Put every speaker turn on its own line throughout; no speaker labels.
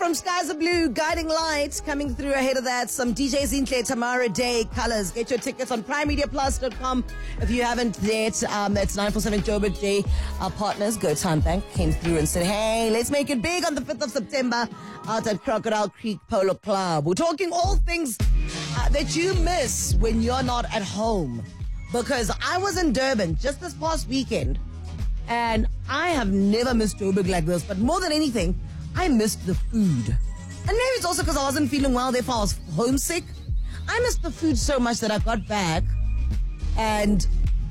from Skies Are Blue, Guiding Light. Coming through ahead of that, some DJ Zinhle, Tamara Day, Colors. Get your tickets on primemediaplus.com if you haven't yet. That's 947 Joburg Day. Our partners, Go Time Bank, came through and said, hey, let's make it big on the 5th of September out at Crocodile Creek Polo Club. We're talking all things that you miss when you're not at home. Because I was in Durban just this past weekend, and I have never missed Joburg like this. But more than anything, I missed the food. And maybe it's also because I wasn't feeling well, therefore I was homesick. I missed the food so much that I got back and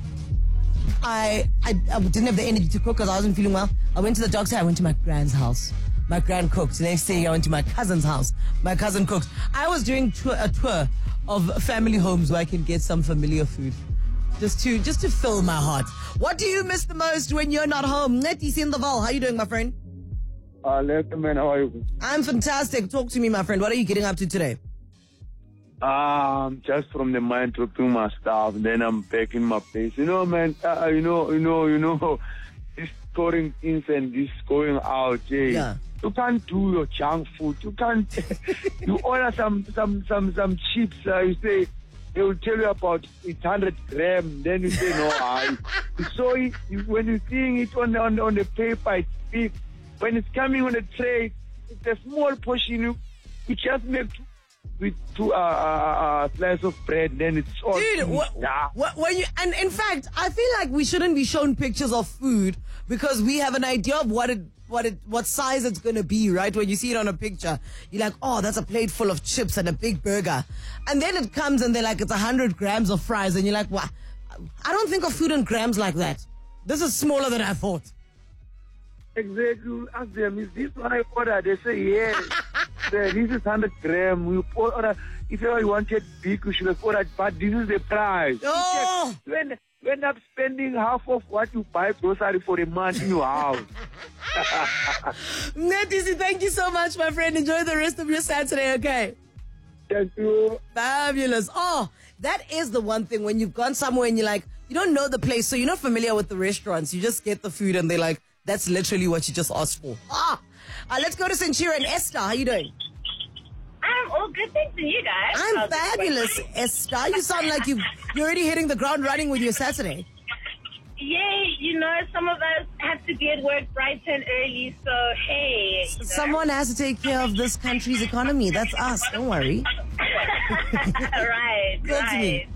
I didn't have the energy to cook because I wasn't feeling well. I went to the doctor. I went to my grand's house. My grand cooked. The next day I went to my cousin's house. My cousin cooked. I was doing a tour of family homes where I can get some familiar food. Just to fill my heart. What do you miss the most when you're not home? Netty Sindaval, how you doing, my friend?
Man, how are you?
I'm fantastic. Talk to me, my friend. What are you getting up to today?
Just from the mind to do my stuff, then I'm back in my place. You know, man, this scoring things and this going out, Jay.
Yeah.
You can't do your junk food. You can't. You order some chips. You say they will tell you about it's 100 grams. Then you say no. So when you're seeing it on the paper, it's big. When it's coming on a tray, it's a small portion. You just make with two slice of bread, then it's all.
Dude, when you, and in fact, I feel like we shouldn't be shown pictures of food because we have an idea of what size it's gonna be, right? When you see it on a picture, you're like, oh, that's a plate full of chips and a big burger, and then it comes and they're like, it's 100 grams of fries, and you're like, what? I don't think of food in grams like that. This is smaller than I thought.
Exactly. Ask them, is this what I ordered? They say, yes. This is 100 grams. We order. If you wanted big, you should have ordered, but this is the price.
Oh!
You end up spending half of what you buy grocery for a month in your house.
Netisi, thank you so much, my friend. Enjoy the rest of your Saturday, okay?
Thank you.
Fabulous. Oh, that is the one thing when you've gone somewhere and you're like, you don't know the place, so you're not familiar with the restaurants. You just get the food and they're like, that's literally what you just asked for. Let's go to Centurion. Esther, how you doing?
I'm all good, thanks to you guys.
I'm fabulous, Esther. You sound like you're already hitting the ground running with your Saturday.
Yeah, some of us have to be at work bright and early, so hey.
Someone has to take care of this country's economy. That's us. Don't worry.
Right.
Talk to me.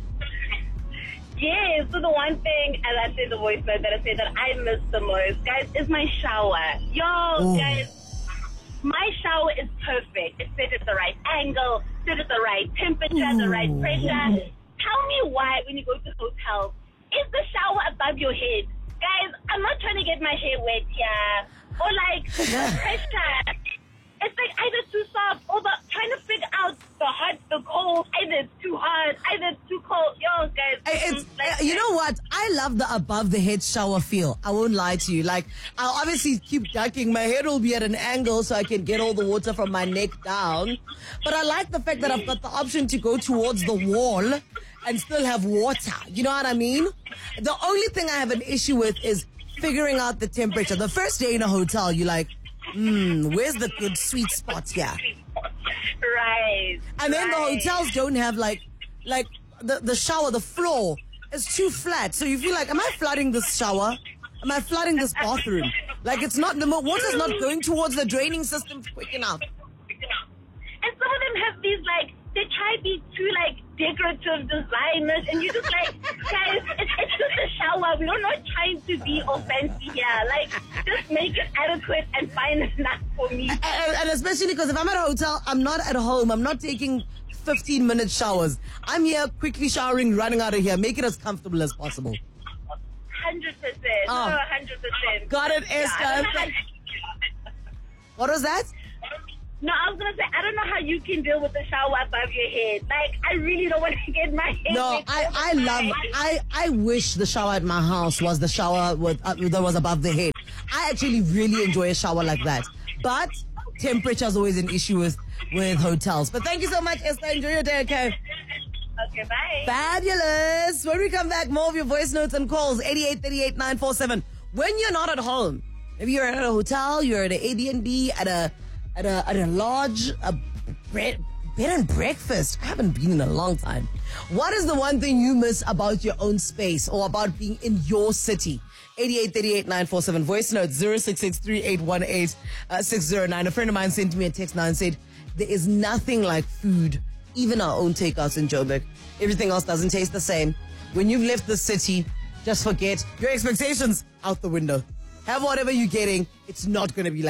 Yeah, so the one thing, as I said, the voice note that I said that I miss the most, guys, is my shower. Guys, my shower is perfect. It's set at the right angle, set at the right temperature, the right pressure. Tell me why, when you go to hotels, is the shower above your head? Guys, I'm not trying to get my hair wet here. Or like, the pressure. It's like either too soft or trying to figure out the hot, the cold. Either it's too hot, either it's too cold. Guys.
You know what? I love the above the head shower feel. I won't lie to you. Like, I'll obviously keep ducking. My head will be at an angle so I can get all the water from my neck down. But I like the fact that I've got the option to go towards the wall and still have water. You know what I mean? The only thing I have an issue with is figuring out the temperature. The first day in a hotel, you're like, where's the good sweet spot here?
Right.
And then the hotels don't have like the shower, the floor is too flat. So you feel like, am I flooding this shower? Am I flooding this bathroom? Like it's not, the water's not going towards the draining system quick enough.
And some of them have these they try to be too decorative designers, and you're just like, guys, it's just a shower. We're not trying to be all fancy here. Just make it adequate and fine enough for me.
And especially because if I'm at a hotel, I'm not at home. I'm not taking 15-minute showers. I'm here quickly showering, running out of here. Make it as comfortable as possible.
100%. 100%.
Got it, Esther. What was that?
No, I was going to say, I don't know how you can deal with the shower above your head. I really don't want to get my head
No, I wish the shower at my house was the shower that was above the head. I actually really enjoy a shower like that. But temperature is always an issue with hotels. But thank you so much, Esther. Enjoy your day, okay?
Okay, bye.
Fabulous. When we come back, more of your voice notes and calls, 8838-947. When you're not at home, maybe you're at a hotel, you're at an Airbnb, at a at a large bed and breakfast. I haven't been in a long time. What is the one thing you miss about your own space or about being in your city? 8838-947. Voice note 0663-818-609. A friend of mine sent me a text now and said, there is nothing like food, even our own takeouts in Joburg. Everything else doesn't taste the same. When you've left the city, just forget your expectations out the window. Have whatever you're getting. It's not going to be like